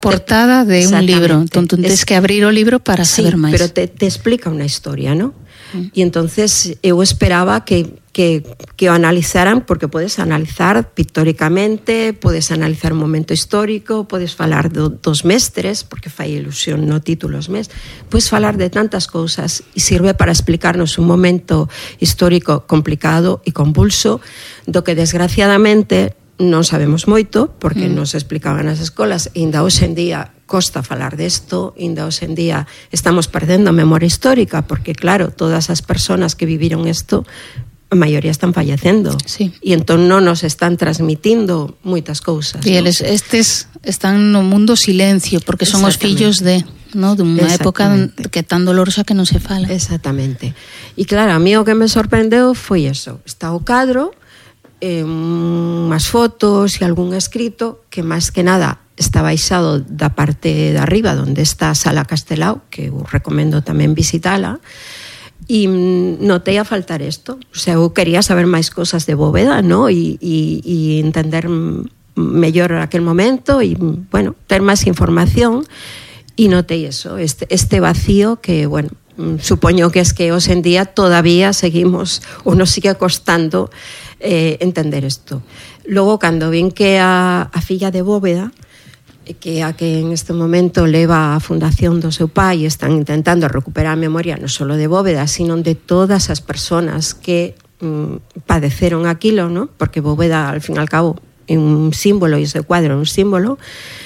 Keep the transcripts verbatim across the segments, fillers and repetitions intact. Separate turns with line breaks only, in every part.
portada te, de un libro. Entonces tienes que abrir o libro para
sí,
saber máis.
Pero te, te explica unha historia, ¿no? Mm. E entonces eu esperaba que Que, que o analizaran, porque podes analizar pictóricamente, podes analizar un momento histórico, podes falar do, dos mestres, porque fai ilusión no título os mestres, podes falar de tantas cousas e sirve para explicarnos un momento histórico complicado e convulso, do que desgraciadamente non sabemos moito, porque mm. non se explicaban nas escolas, e ainda hoxe en día costa falar desto, ainda hoxe en día estamos perdendo a memoria histórica, porque claro, todas as persoas que viviron isto, a maioría están fallecendo,
sí.
E entón non nos están transmitindo moitas cousas.
E eles, ¿no? Estes están no mundo silencio, porque son os fillos de, ¿no? De unha época que tan dolorosa que non se fala.
Exactamente. E claro, a mí o que me sorprendeu foi eso. Está o cadro, eh, unhas fotos e algún escrito que máis que nada está baixado da parte de arriba onde está a Sala Castelao, que eu recomendo tamén visitala. E notei a faltar isto. O sea, eu quería saber máis cosas de Bóveda, ¿no? E, e, e entender mellor aquel momento e, bueno, ter máis información, e notei eso, este, este vacío que, bueno, supoño que es que hoxe en día todavía seguimos, ou nos sigue costando eh, entender isto. Logo, cando vin que a, a filla de Bóveda, que a que en este momento leva a fundación do seu pai, están intentando recuperar a memoria non só de Bóveda, sino de todas as persoas que mm, padeceron aquilo, ¿no? Porque Bóveda, al fin e al cabo, é un símbolo, e ese cuadro é un símbolo,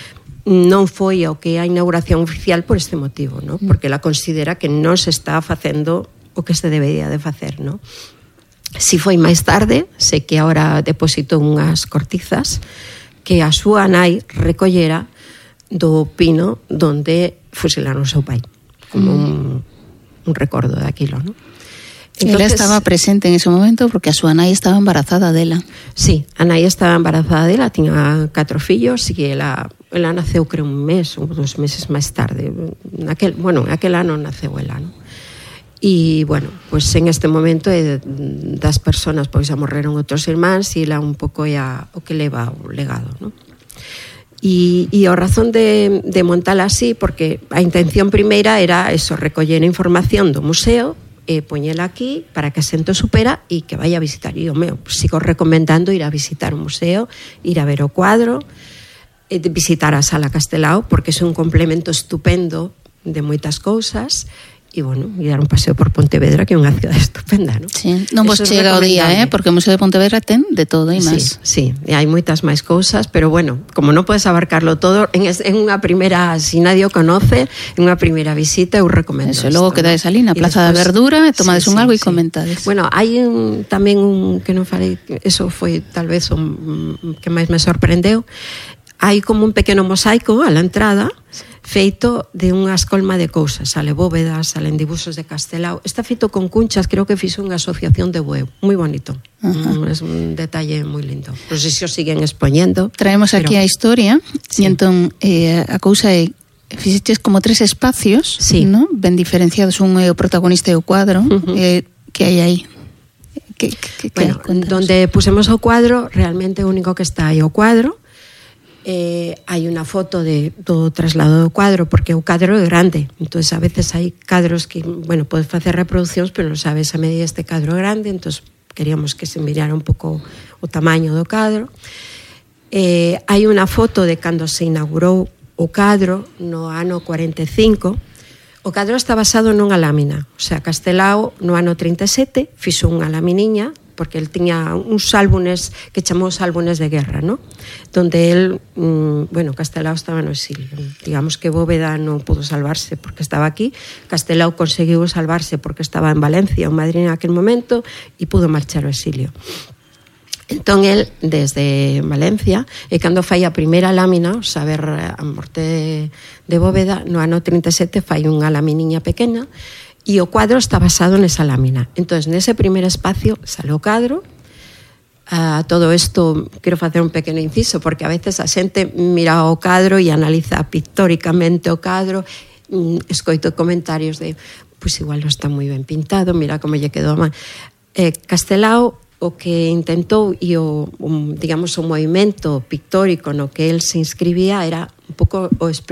non foi o que a inauguración oficial por este motivo, ¿no? Porque ela considera que non se está facendo o que se debería de facer, ¿no? Si foi máis tarde, sei que agora depositou unhas cortizas que a súa nai recollera do pino donde fusilaron o seu pai, como un, un recordo daquilo, ¿no?
Entonces, ela estaba presente en ese momento porque a súa nai estaba embarazada dela.
Sí, a nai estaba embarazada dela, tiña catro fillos e ela, ela naceu creo un mes ou dos meses máis tarde. Naquel, bueno, aquel ano naceu ela, ¿no? E, bueno, pues en este momento é das persoas, pois a morreron outros irmáns e ela un pouco é a, o que leva o legado, ¿no? E, e a razón de, de montala así, porque a intención primeira era eso, recoller información do museo e poñela aquí para que a xente supera e que vaya a visitar. E o meu, sigo recomendando ir a visitar o museo, ir a ver o cuadro, e visitar a Sala Castelao, porque é un complemento estupendo de moitas cousas. E, bueno, e dar un paseo por Pontevedra, que é unha cidade estupenda, non?
Sí, non vos chega o día, eh? Porque o Museo de Pontevedra ten de todo e máis.
Sí, sí, e hai moitas máis cousas, pero, bueno, como non podes abarcarlo todo, en, en unha primeira, si nadie o conoce, en unha primeira visita, eu recomendo
eso. Logo quedades ali na Plaza da Verdura, e tomades sí, un algo sí, e comentades.
Bueno, hai un, tamén un, que non falei, eso foi tal vez o que máis me sorprendeu, hai como un pequeno mosaico a la entrada, feito de unha escolma de cousas, sale Bóveda, salen dibuxos de Castelao, está feito con cunchas, creo que fixo unha asociación de Bueu, moi bonito. Uh-huh. É un detalle moi lindo. Non sei se o siguen expoñendo.
Traemos aquí
pero...
a historia, sí. E entón eh, a cousa é, fixeches como tres espacios,
sí.
¿no? Ben diferenciados, un é o protagonista e o cuadro, uh-huh. eh, que hai aí? Que, que, que
bueno,
hai?
Donde pusemos o cuadro, realmente o único que está aí o cuadro. Eh, hai unha foto de, do traslado do cuadro, porque o cuadro é grande, entonces a veces hai cadros que, bueno, podes facer reproduccións, pero non sabes a medida este cadro é grande, entonces queríamos que se mirara un pouco o tamaño do cadro. Eh, hai unha foto de cando se inaugurou o cadro no ano cuarenta e cinco. O cadro está basado nunha lámina, o sea, Castelao no ano trinta e sete fixo unha laminiña, porque el tiña uns álbumes que chamou os álbumes de guerra, ¿no? Donde el, mmm, bueno, Castelao estaba no exilio. Digamos que Bóveda non pudo salvarse porque estaba aquí, Castelao conseguiu salvarse porque estaba en Valencia, en Madrid en aquel momento, e pudo marchar ao exilio. Entón, el, desde Valencia, e cando fai a primeira lámina, o saber a morte de, de Bóveda, no ano trinta e sete fai unha laminiña pequena, e o cuadro está basado nesa lámina. Entón, nese primer espacio sale o cadro. A todo isto quero facer un pequeno inciso, porque a veces a xente mira o cadro e analiza pictóricamente o cadro, escoito comentarios de, pois igual non está moi ben pintado, mira como lle quedou mal. Eh, Castelao o que intentou e o, digamos, o movimento pictórico no que el se inscribía era un pouco o